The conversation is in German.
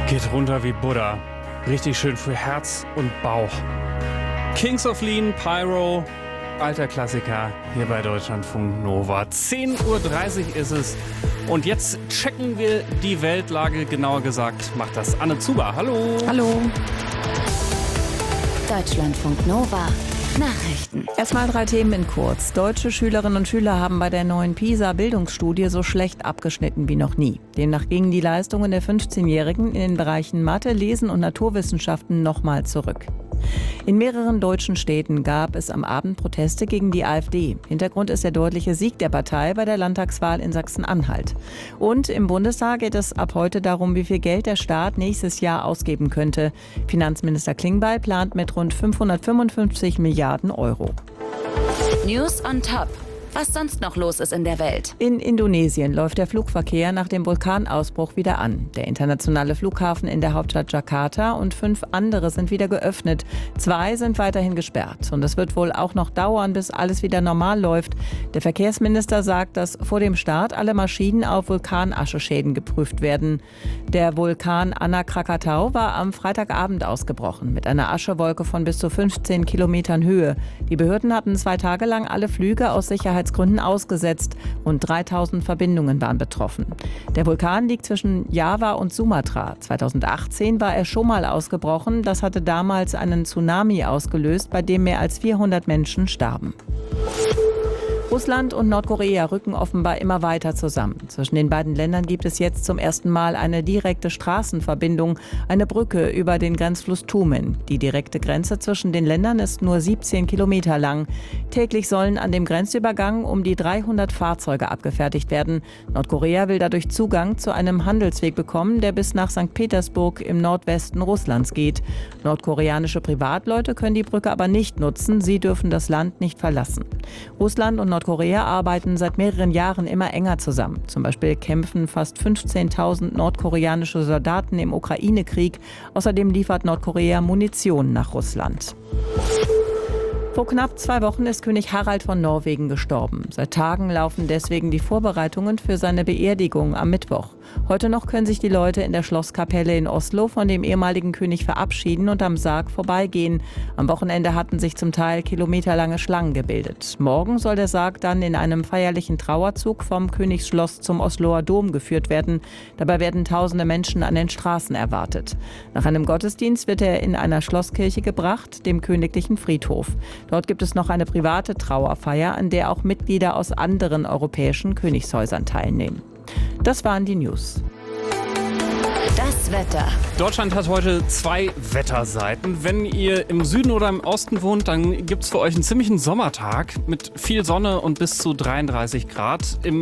Geht runter wie Buddha. Richtig schön für Herz und Bauch. Kings of Lean, Pyro, alter Klassiker hier bei Deutschlandfunk Nova. 10:30 Uhr ist es. Und jetzt checken wir die Weltlage, genauer gesagt macht das Anne Zuber. Hallo. Hallo. Deutschlandfunk Nova. Nachrichten. Erstmal 3 Themen in kurz. Deutsche Schülerinnen und Schüler haben bei der neuen PISA-Bildungsstudie so schlecht abgeschnitten wie noch nie. Demnach gingen die Leistungen der 15-Jährigen in den Bereichen Mathe, Lesen und Naturwissenschaften nochmal zurück. In mehreren deutschen Städten gab es am Abend Proteste gegen die AfD. Hintergrund ist der deutliche Sieg der Partei bei der Landtagswahl in Sachsen-Anhalt. Und im Bundestag geht es ab heute darum, wie viel Geld der Staat nächstes Jahr ausgeben könnte. Finanzminister Klingbeil plant mit rund 555 Milliarden Euro. News on Top. Was sonst noch los ist in der Welt. In Indonesien läuft der Flugverkehr nach dem Vulkanausbruch wieder an. Der internationale Flughafen in der Hauptstadt Jakarta und 5 andere sind wieder geöffnet. 2 sind weiterhin gesperrt. Und es wird wohl auch noch dauern, bis alles wieder normal läuft. Der Verkehrsminister sagt, dass vor dem Start alle Maschinen auf Vulkanascheschäden geprüft werden. Der Vulkan Anak Krakatau war am Freitagabend ausgebrochen mit einer Aschewolke von bis zu 15 Kilometern Höhe. Die Behörden hatten 2 Tage lang alle Flüge aus Sicherheitsgründen ausgesetzt. Rund 3000 Verbindungen waren betroffen. Der Vulkan liegt zwischen Java und Sumatra. 2018 war er schon mal ausgebrochen. Das hatte damals einen Tsunami ausgelöst, bei dem mehr als 400 Menschen starben. Russland und Nordkorea rücken offenbar immer weiter zusammen. Zwischen den beiden Ländern gibt es jetzt zum ersten Mal eine direkte Straßenverbindung, eine Brücke über den Grenzfluss Tumen. Die direkte Grenze zwischen den Ländern ist nur 17 Kilometer lang. Täglich sollen an dem Grenzübergang um die 300 Fahrzeuge abgefertigt werden. Nordkorea will dadurch Zugang zu einem Handelsweg bekommen, der bis nach St. Petersburg im Nordwesten Russlands geht. Nordkoreanische Privatleute können die Brücke aber nicht nutzen. Sie dürfen das Land nicht verlassen. Russland und Nordkorea arbeiten seit mehreren Jahren immer enger zusammen. Zum Beispiel kämpfen fast 15.000 nordkoreanische Soldaten im Ukraine-Krieg. Außerdem liefert Nordkorea Munition nach Russland. Vor knapp 2 Wochen ist König Harald von Norwegen gestorben. Seit Tagen laufen deswegen die Vorbereitungen für seine Beerdigung am Mittwoch. Heute noch können sich die Leute in der Schlosskapelle in Oslo von dem ehemaligen König verabschieden und am Sarg vorbeigehen. Am Wochenende hatten sich zum Teil kilometerlange Schlangen gebildet. Morgen soll der Sarg dann in einem feierlichen Trauerzug vom Königsschloss zum Osloer Dom geführt werden. Dabei werden tausende Menschen an den Straßen erwartet. Nach einem Gottesdienst wird er in einer Schlosskirche gebracht, dem königlichen Friedhof. Dort gibt es noch eine private Trauerfeier, an der auch Mitglieder aus anderen europäischen Königshäusern teilnehmen. Das waren die News. Das Wetter. Deutschland hat heute 2 Wetterseiten. Wenn ihr im Süden oder im Osten wohnt, dann gibt es für euch einen ziemlichen Sommertag mit viel Sonne und bis zu 33 Grad. Im